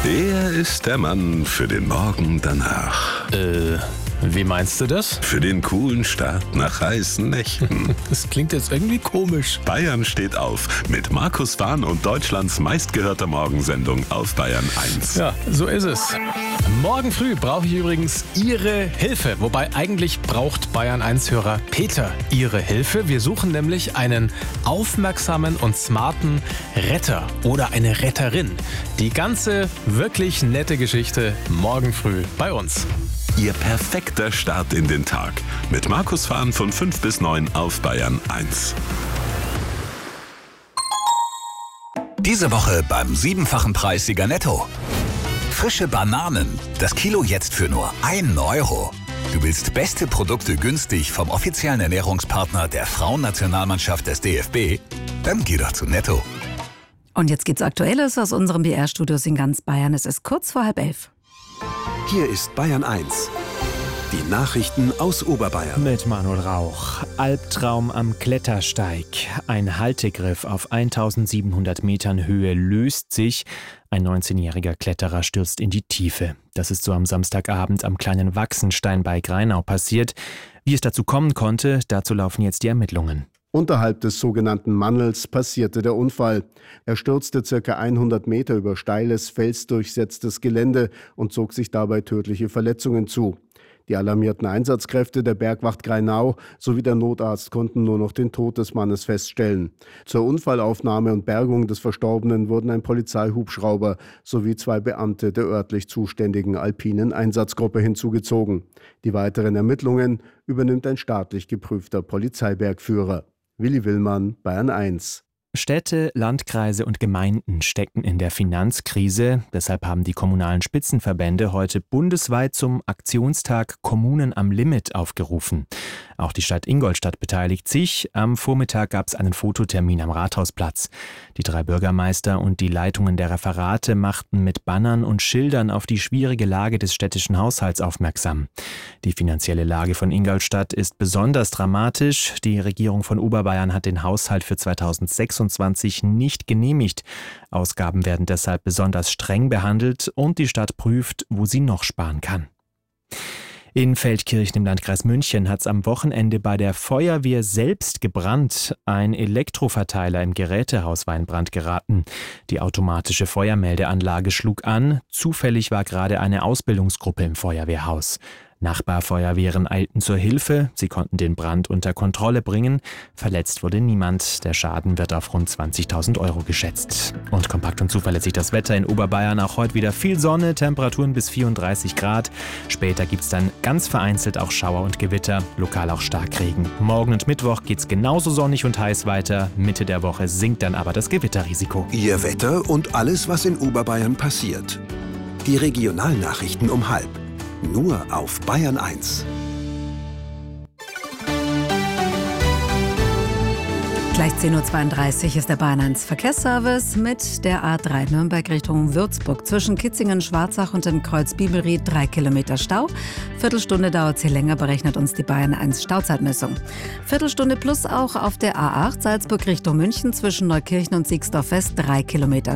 Er ist der Mann für den Morgen danach. Wie meinst du das? Für den coolen Start nach heißen Nächten. Das klingt jetzt irgendwie komisch. Bayern steht auf mit Markus Fahn und Deutschlands meistgehörter Morgensendung auf Bayern 1. Ja, so ist es. Morgen früh brauche ich übrigens Ihre Hilfe. Wobei eigentlich braucht Bayern 1-Hörer Peter Ihre Hilfe. Wir suchen nämlich einen aufmerksamen und smarten Retter oder eine Retterin. Die ganze wirklich nette Geschichte morgen früh bei uns. Ihr perfekter Start in den Tag mit Markus Fahn von 5 bis 9 auf Bayern 1. Diese Woche beim 7-fachen Preissieger Netto. Frische Bananen, das Kilo jetzt für nur 1 Euro. Du willst beste Produkte günstig vom offiziellen Ernährungspartner der Frauennationalmannschaft des DFB? Dann geh doch zu Netto. Und jetzt gibt's Aktuelles aus unserem BR-Studios in ganz Bayern. Es ist kurz vor 10:30. Hier ist Bayern 1. Die Nachrichten aus Oberbayern. Mit Manuel Rauch. Albtraum am Klettersteig. Ein Haltegriff auf 1700 Metern Höhe löst sich. Ein 19-jähriger Kletterer stürzt in die Tiefe. Das ist so am Samstagabend am kleinen Wachsenstein bei Greinau passiert. Wie es dazu kommen konnte, dazu laufen jetzt die Ermittlungen. Unterhalb des sogenannten Mannels passierte der Unfall. Er stürzte ca. 100 Meter über steiles, felsdurchsetztes Gelände und zog sich dabei tödliche Verletzungen zu. Die alarmierten Einsatzkräfte der Bergwacht Greinau sowie der Notarzt konnten nur noch den Tod des Mannes feststellen. Zur Unfallaufnahme und Bergung des Verstorbenen wurden ein Polizeihubschrauber sowie 2 Beamte der örtlich zuständigen alpinen Einsatzgruppe hinzugezogen. Die weiteren Ermittlungen übernimmt ein staatlich geprüfter Polizeibergführer. Willi Willmann, Bayern 1. Städte, Landkreise und Gemeinden stecken in der Finanzkrise. Deshalb haben die kommunalen Spitzenverbände heute bundesweit zum Aktionstag Kommunen am Limit aufgerufen. Auch die Stadt Ingolstadt beteiligt sich. Am Vormittag gab es einen Fototermin am Rathausplatz. Die 3 Bürgermeister und die Leitungen der Referate machten mit Bannern und Schildern auf die schwierige Lage des städtischen Haushalts aufmerksam. Die finanzielle Lage von Ingolstadt ist besonders dramatisch. Die Regierung von Oberbayern hat den Haushalt für 2026 nicht genehmigt. Ausgaben werden deshalb besonders streng behandelt und die Stadt prüft, wo sie noch sparen kann. In Feldkirchen im Landkreis München hat es am Wochenende bei der Feuerwehr selbst gebrannt. Ein Elektroverteiler im Gerätehaus war in Brand geraten. Die automatische Feuermeldeanlage schlug an. Zufällig war gerade eine Ausbildungsgruppe im Feuerwehrhaus. Nachbarfeuerwehren eilten zur Hilfe. Sie konnten den Brand unter Kontrolle bringen. Verletzt wurde niemand. Der Schaden wird auf rund 20.000 Euro geschätzt. Und kompakt und zuverlässig das Wetter in Oberbayern. Auch heute wieder viel Sonne, Temperaturen bis 34 Grad. Später gibt es dann ganz vereinzelt auch Schauer und Gewitter, lokal auch Starkregen. Morgen und Mittwoch geht es genauso sonnig und heiß weiter. Mitte der Woche sinkt dann aber das Gewitterrisiko. Ihr Wetter und alles, was in Oberbayern passiert. Die Regionalnachrichten um 12:30. Nur auf Bayern 1. Gleich 10:32 Uhr ist der Bayern 1 Verkehrsservice mit der A3 Nürnberg Richtung Würzburg. Zwischen Kitzingen, Schwarzach und dem Kreuz Bibelried 3 Kilometer Stau. Viertelstunde dauert es hier länger, berechnet uns die Bayern 1 Stauzeitmessung. Viertelstunde plus auch auf der A8 Salzburg Richtung München zwischen Neukirchen und Siegsdorf West 3 Kilometer